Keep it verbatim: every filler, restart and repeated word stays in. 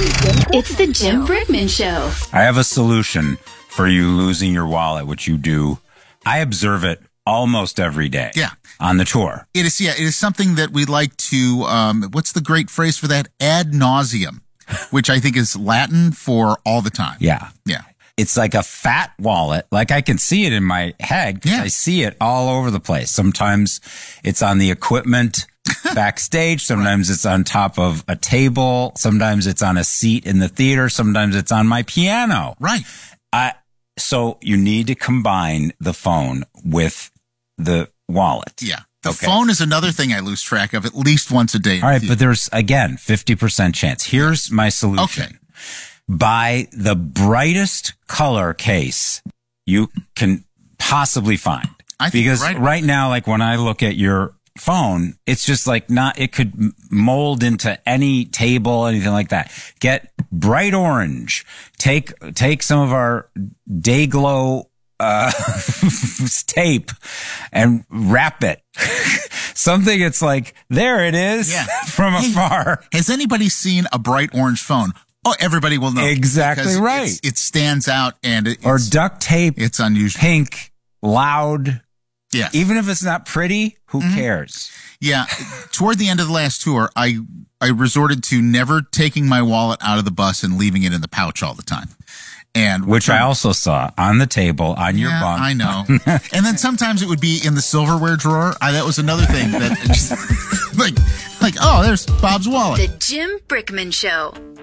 It's the Jim Brickman Show. I have a solution for you losing your wallet, which you do. I observe it almost every day. Yeah. On the tour. It is, yeah, it is something that we like to, um, what's the great phrase for that? Ad nauseum, which I think is Latin for all the time. Yeah. Yeah. It's like a fat wallet. Like I can see it in my head. 'Cause Yeah. I see it all over the place. Sometimes it's on the equipment backstage. Sometimes it's on top of a table. Sometimes it's on a seat in the theater. Sometimes it's on my piano. Right. I, so you need to combine the phone with the wallet. Yeah. The Okay. phone is another thing I lose track of at least once a day. All right, but there's, again, fifty percent chance. Here's my solution. Okay. Buy the brightest color case you can possibly find. I think Because right, right now, like when I look at your phone, it's just like not, it could m- mold into any table, anything like that. Get bright orange. Take, take some of our Dayglow uh, tape and wrap it. Something it's like, there it is Yeah. from Hey, afar. Has anybody seen a bright orange phone? Oh, everybody will know. Exactly Because right. it's- It stands out and it, Or it's, duct tape, it's unusual. pink, loud. Yeah. Even if it's not pretty, who Mm-hmm. cares? Yeah. Toward the end of the last tour, I, I resorted to never taking my wallet out of the bus and leaving it in the pouch all the time. And Which I also saw on the table on your yeah, bunk. I know. And then sometimes it would be in the silverware drawer. I, that was another thing that just like, like, oh, there's Bob's wallet. The Jim Brickman Show.